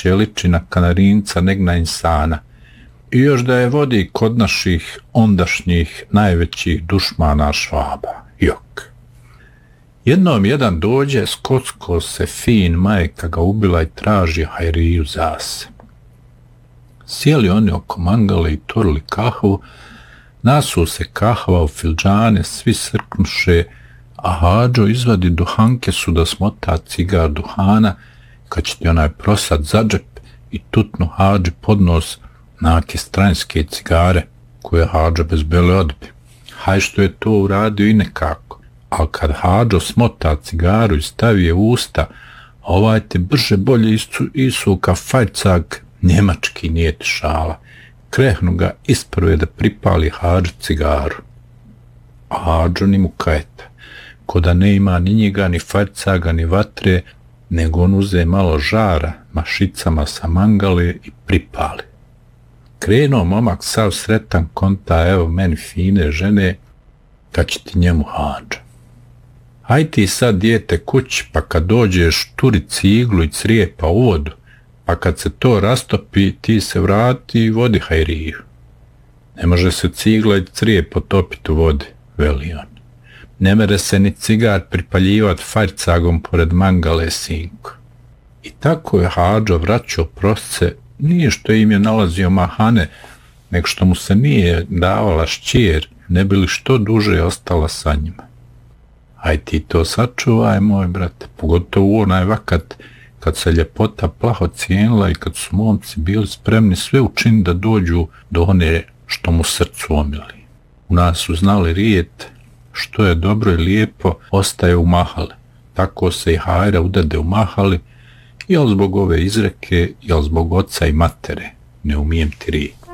više liči na kanarinca neg na insana. I još da je vodi kod naših ondašnjih najvećih dušmana Švaba. Jok. Jednom jedan dođe, skocko se fin, majka ga ubila i traži Hajriju za se. Sjeli oni oko mangale i torili kahvu, nasu se kahva u filđane, svi srknuše, a Hadžo izvadi duhankesu da smota cigar duhana, kad će ti onaj prosad za džep i tutnu Hadži pod nos nake stranjske cigare, koje Hadžo bez bele odbi. Haj što je to uradio i nekako, ali kad Hadžo smota cigaru i stavi je u usta, ovaj te brže bolje isuka fajcak, njemački nije ti šala. Krehnu ga isprve da pripali Hadži cigaru. A Hadžo ni mu kajeta, ko da ne ima ni njega, ni fajcaga, ni vatre, nego on uze malo žara mašicama sa mangale i pripali. Krenuo momak sav sretan, konta, evo meni fine žene, kad će ti njemu Hadža. Aj ti sad dijete kući, pa kad dođeš turi ciglu i crijepa u vodu, pa kad se to rastopi, ti se vrati i vodi Hajriju. Ne može se cigla i crijep potopiti u vodi, veli on. Ne mere se ni cigar pripaljivat fajcagom pored mangale, sinko. I tako je Hadžo vraćao prosce, nije što im je nalazio mahane, nego što mu se nije davala šćer, ne bi li što duže ostala sa njima. Aj ti to sačuvaj, moj brate, pogotovo u onaj vakat kad se ljepota plaho cijenila i kad su momci bili spremni sve učiniti da dođu do one što mu srcu omili. U nas su znali rijet, što je dobro i lijepo, ostaje u mahali. Tako se i Hajra udade u mahali, jel zbog ove izreke, jel zbog oca i matere, ne umijem ti rijet.